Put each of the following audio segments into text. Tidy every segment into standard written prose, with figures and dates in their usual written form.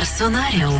Персонаріум.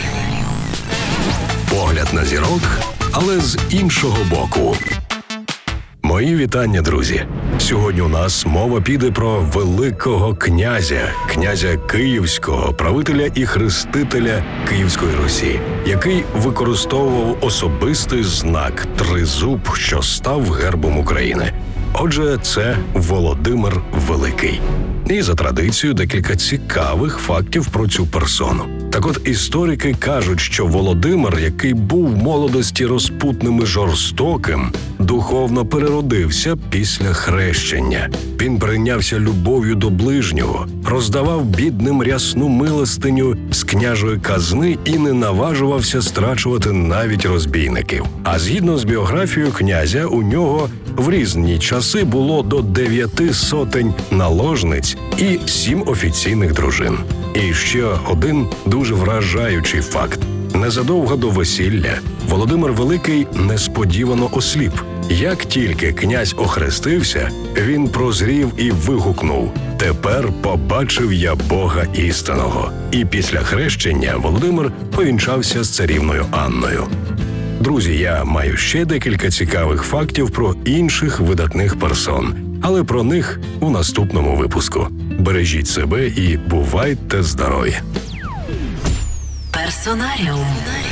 Погляд на зірок, але з іншого боку. Мої вітання, друзі! Сьогодні у нас мова піде про Великого князя Київського, правителя і хрестителя Київської Русі, який використовував особистий знак тризуб, що став гербом України. Отже, це Володимир Великий. І за традицією декілька цікавих фактів про цю персону. Так от історики кажуть, що Володимир, який був в молодості розпутним і жорстоким, духовно переродився після хрещення. Він прийнявся любов'ю до ближнього, роздавав бідним рясну милостиню з княжої казни і не наважувався страчувати навіть розбійників. А згідно з біографією князя, у нього в різні часи було до 900 наложниць і 7 офіційних дружин. І ще один дуже вражаючий факт. Незадовго до весілля Володимир Великий несподівано осліп. Як тільки князь охрестився, він прозрів і вигукнув: «Тепер побачив я Бога істинного». І після хрещення Володимир повінчався з царівною Анною. Друзі, я маю ще декілька цікавих фактів про інших видатних персон, але про них у наступному випуску. Бережіть себе і бувайте здорові! Персонаріум.